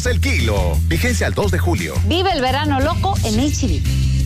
el kilo. Vigencia al 2 de julio. Vive el verano loco en H-E-B.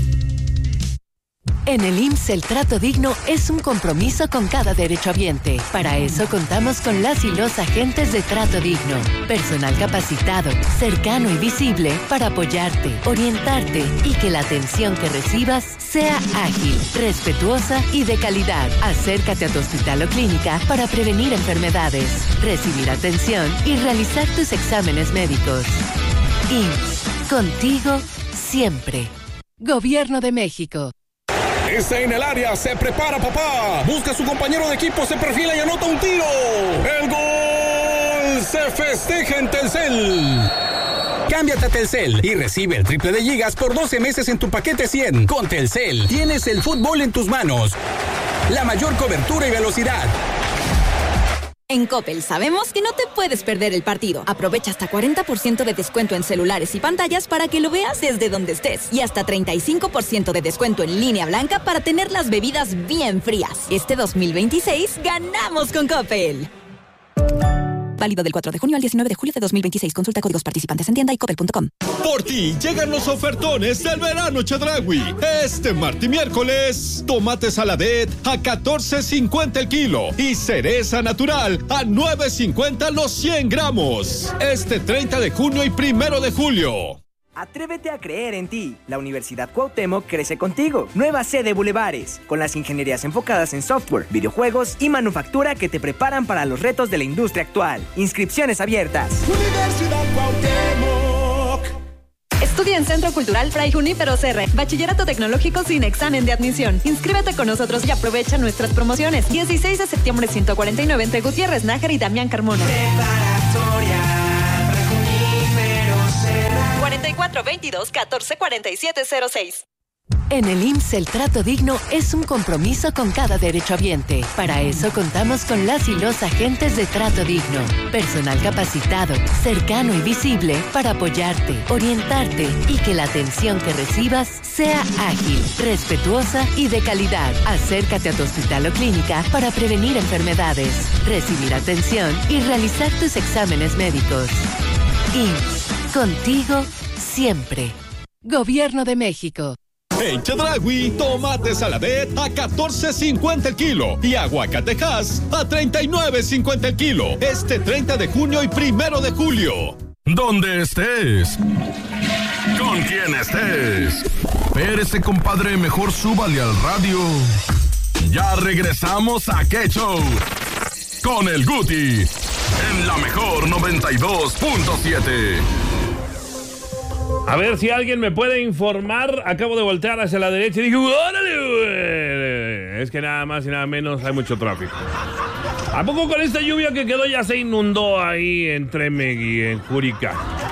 En el IMSS, el trato digno es un compromiso con cada derechohabiente. Para eso contamos con las y los agentes de trato digno. Personal capacitado, cercano y visible para apoyarte, orientarte y que la atención que recibas sea ágil, respetuosa y de calidad. Acércate a tu hospital o clínica para prevenir enfermedades, recibir atención y realizar tus exámenes médicos. IMSS, contigo siempre. Gobierno de México. Está en el área, se prepara papá. Busca a su compañero de equipo, se perfila y anota un tiro. ¡El gol! Se festeja en Telcel. Cámbiate a Telcel y recibe el triple de gigas por 12 meses en tu paquete 100. Con Telcel tienes el fútbol en tus manos. La mayor cobertura y velocidad. En Coppel sabemos que no te puedes perder el partido. Aprovecha hasta 40% de descuento en celulares y pantallas para que lo veas desde donde estés. Y hasta 35% de descuento en línea blanca para tener las bebidas bien frías. Este 2026 ganamos con Coppel. Válido del 4 de junio al 19 de julio de 2026. Consulta códigos participantes en tienda y coppel.com. Por ti llegan los ofertones del verano Chedraui. Este martes y miércoles, tomate saladet a $14.50 el kilo y cereza natural a $9.50 los 100 gramos. Este 30 de junio y 1 de julio. Atrévete a creer en ti. La Universidad Cuauhtémoc crece contigo. Nueva sede Bulevares, con las ingenierías enfocadas en software, videojuegos y manufactura que te preparan para los retos de la industria actual. Inscripciones abiertas. Universidad Cuauhtémoc. Estudia en Centro Cultural Fray Junípero Serra. Bachillerato tecnológico sin examen de admisión. Inscríbete con nosotros y aprovecha nuestras promociones. 16 de septiembre 149 entre Gutiérrez Nájar y Damián Carmona. Preparatoria. 4422-144706. En el IMSS, el trato digno es un compromiso con cada derechohabiente. Para eso contamos con las y los agentes de trato digno. Personal capacitado, cercano y visible para apoyarte, orientarte y que la atención que recibas sea ágil, respetuosa y de calidad. Acércate a tu hospital o clínica para prevenir enfermedades, recibir atención y realizar tus exámenes médicos. IMSS, contigo siempre. Gobierno de México. En Chedraui, tomate saladet a $14.50 el kilo y aguacatejas a $39.50 el kilo. Este 30 de junio y 1 de julio. Donde estés, con quien estés, espérese, compadre, mejor súbale al radio. Ya regresamos a Qué Show con el Guti en la mejor 92.7. A ver si alguien me puede informar. Acabo de voltear hacia la derecha y dije, ¡órale! Es que nada más y nada menos hay mucho tráfico. ¿A poco con esta lluvia que quedó ya se inundó ahí en Tremeg y en Jurica?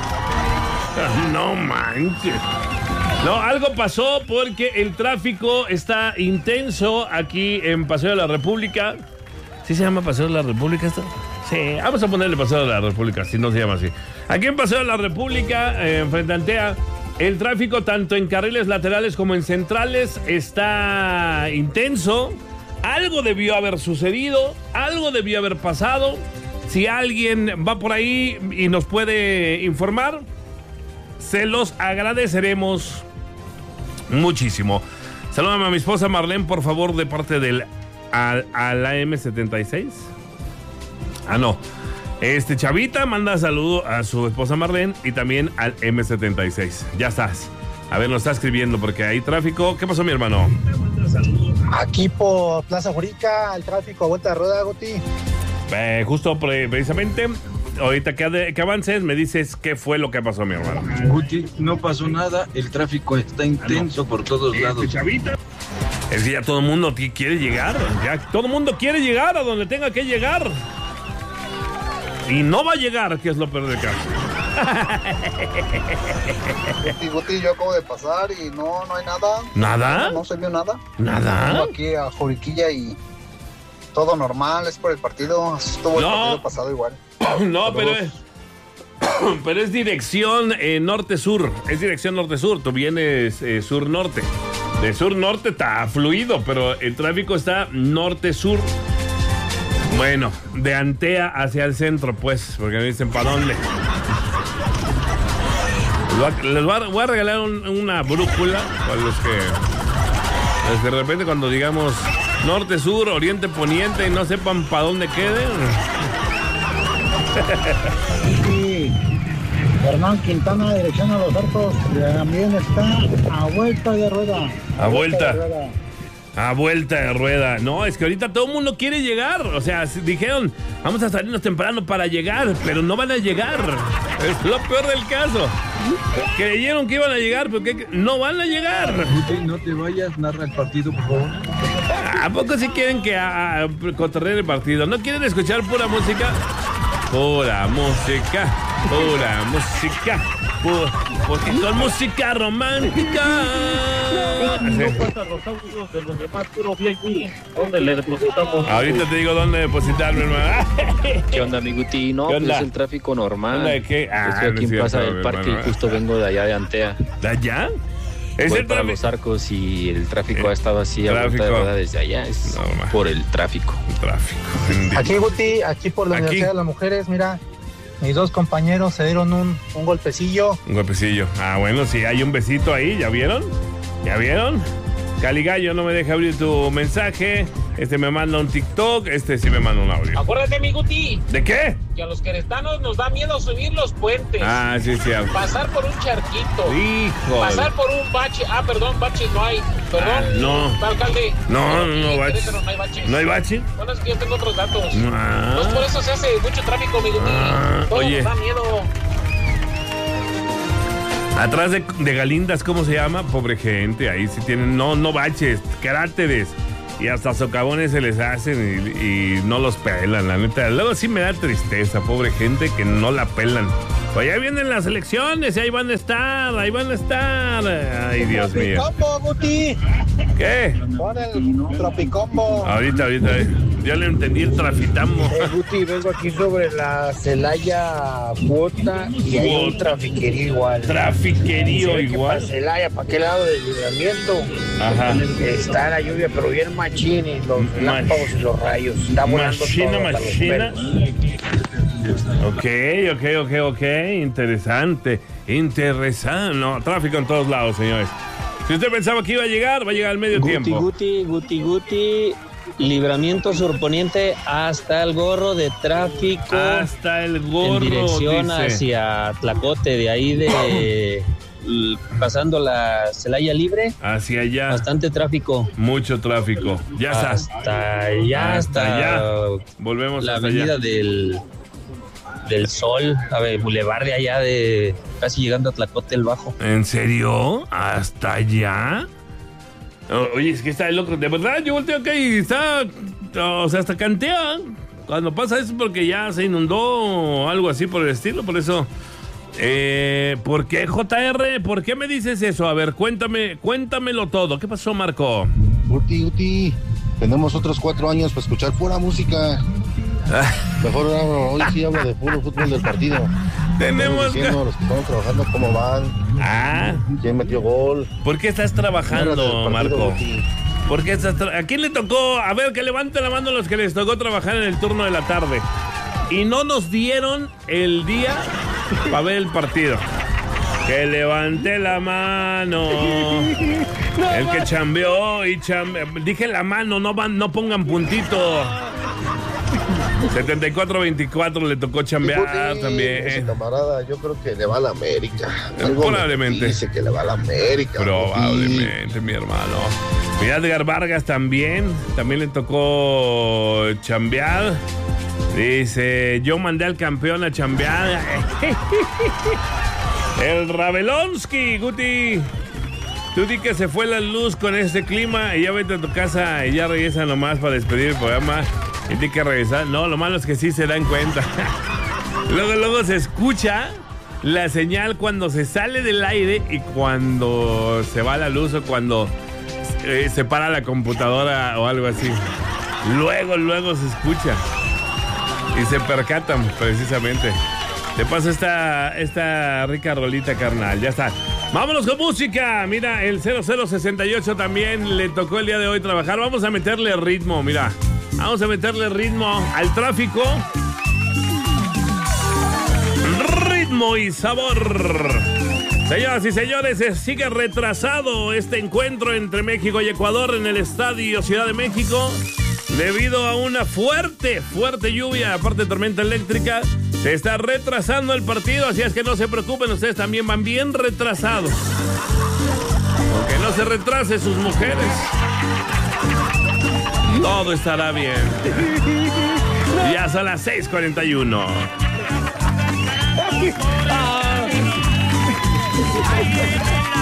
No manches. No, algo pasó porque el tráfico está intenso aquí en Paseo de la República. ¿Sí se llama Paseo de la República esto? Sí, vamos a ponerle Paseo de la República, si no se llama así. Aquí en Paseo de la República, frente a Antea, el tráfico tanto en carriles laterales como en centrales está intenso. Algo debió haber sucedido, algo debió haber pasado. Si alguien va por ahí y nos puede informar, se los agradeceremos muchísimo. Salúdame a mi esposa Marlene, por favor, de parte del AM76. Ah, no. Chavita manda saludo a su esposa Marlene y también al M76. Ya estás. A ver, nos está escribiendo porque hay tráfico. ¿Qué pasó, mi hermano? Aquí por Plaza Jurica, el tráfico a vuelta de rueda, Goti. Justo precisamente, ahorita que avances, me dices qué fue lo que pasó, mi hermano. Guti, no pasó nada, el tráfico está intenso por todos lados. Chavita. Es que ya todo el mundo quiere llegar. Ya todo el mundo quiere llegar a donde tenga que llegar. Y no va a llegar, que es lo peor del caso. Guti, yo acabo de pasar y no hay nada. ¿Nada? No se vio nada. ¿Nada? Vengo aquí a Juriquilla y todo normal, es por el partido. Estuvo el partido pasado igual. No, pero es dirección norte-sur. Es dirección norte-sur. Tú vienes sur-norte. De sur-norte está fluido, pero el tráfico está norte-sur. Bueno, de Antea hacia el centro, pues, porque me dicen, ¿para dónde? Voy a regalar una brújula para los que de repente cuando digamos norte, sur, oriente, poniente y no sepan para dónde queden. Sí. Hernán Quintana, dirección a Los Arcos, también está a vuelta de rueda. A vuelta de rueda. No, es que ahorita todo el mundo quiere llegar. O sea, dijeron, vamos a salirnos temprano para llegar, pero no van a llegar. Es lo peor del caso. Creyeron que iban a llegar, pero no van a llegar. No te vayas, narra el partido, por favor. ¿A poco sí quieren que cotorreen el partido? ¿No quieren escuchar pura música? Pura música. Porque son música romántica. ¿Dónde le depositamos? Ahorita te digo dónde depositarme, hermano. ¿Qué onda, mi Guti? No, pues es el tráfico normal. ¿De qué? Estoy aquí en Plaza del Parque y justo vengo de allá de Antea. ¿De allá? Voy para Los Arcos y el tráfico ha estado así a vuelta de rueda desde allá. Es por el tráfico. Aquí, Guti, aquí por la Universidad de las Mujeres, mira. Mis dos compañeros se dieron un golpecillo. Un golpecillo. Ah, bueno, sí, hay un besito ahí, ¿ya vieron? ¿Ya vieron? Caligallo no me deja abrir tu mensaje. Me manda un TikTok, sí me manda un audio. Acuérdate, mi Guti. ¿De qué? Que a los queretanos nos da miedo subir los puentes. Ah, sí, sí. Pasar por un charquito. Hijo. Pasar por un bache. Ah, perdón, baches no hay. Perdón, no. Alcalde. No, baches. No hay baches. ¿No hay bache? Bueno, es que yo tengo otros datos. Ah. Pues por eso se hace mucho tráfico, mi Guti. Oye. Nos da miedo. Atrás de Galindas, ¿cómo se llama? Pobre gente, ahí sí tienen, no baches, cráteres. Y hasta socavones se les hacen y no los pelan, la neta. Luego sí me da tristeza, pobre gente que no la pelan. Pues ya vienen las elecciones y ahí van a estar. Ay, Dios mío. Tropicombo, Guti. ¿Qué? Pon el Tropicombo. Ahorita. Ya le entendí el trafitambo. Guti, vengo aquí sobre la Celaya Cuota y hay un trafiquerío igual. Trafiquerío igual. Para Celaya, ¿para qué lado del libramiento? Ajá. Está la lluvia, pero bien machín y los lámpagos y los rayos. Está volando Machina. Ok. Interesante. No, tráfico en todos lados, señores. Si usted pensaba que iba a llegar, va a llegar al medio tiempo. Guti. Libramiento surponiente hasta el gorro de tráfico. Hasta el gorro. En dirección dice. hacia Tlacote, de ahí de pasando la Celaya Libre. Hacia allá. Bastante tráfico. Mucho tráfico. Ya está. Hasta allá. Volvemos la hasta avenida allá. del Sol, a ver, Boulevard de allá de casi llegando a Tlacote el Bajo. ¿En serio? ¿Hasta allá? Oye, es que está el loco. De verdad, yo volteo acá y está... O sea, hasta cantea. Cuando pasa eso porque ya se inundó o algo así por el estilo. Por eso... ¿Por qué, JR? ¿Por qué me dices eso? A ver, cuéntamelo todo. ¿Qué pasó, Marco? Guti, tenemos otros 4 años para escuchar pura música. Mejor hoy sí hablo de puro fútbol del partido. Tenemos diciendo los que estamos trabajando cómo van. ¿Quién metió gol? ¿Por qué estás trabajando, Marco? Guti. ¿Por qué estás ¿A quién le tocó? A ver, que levante la mano los que les tocó trabajar en el turno de la tarde. Y no nos dieron el día para ver el partido. Que levante la mano. El que chambeó y dije la mano, no pongan puntito. 74-24 le tocó chambear también. Ese camarada, yo creo que le va a la América. Probablemente. Dice que le va a la América. Probablemente, mi hermano. Mira, Edgar Vargas también le tocó chambear. Dice, yo mandé al campeón a chambear. El Rabelonsky, Guti. Tú di que se fue la luz con este clima y ya vete a tu casa y ya regresa nomás para despedir el programa. Y tiene que regresar. No, lo malo es que sí se dan cuenta. Luego se escucha la señal cuando se sale del aire y cuando se va la luz o cuando se para la computadora o algo así. Luego se escucha. Y se percatan precisamente. Te paso esta rica rolita, carnal. Ya está. Vámonos con música. Mira, el 0068 también le tocó el día de hoy trabajar. Vamos a meterle ritmo, mira. Vamos a meterle ritmo al tráfico. Ritmo y sabor. Señoras y señores, sigue retrasado este encuentro entre México y Ecuador en el Estadio Ciudad de México debido a una fuerte lluvia, aparte de tormenta eléctrica. Se está retrasando el partido, así es que no se preocupen, ustedes también van bien retrasados. Aunque no se retrase sus mujeres, todo estará bien. Ya son las 6:41.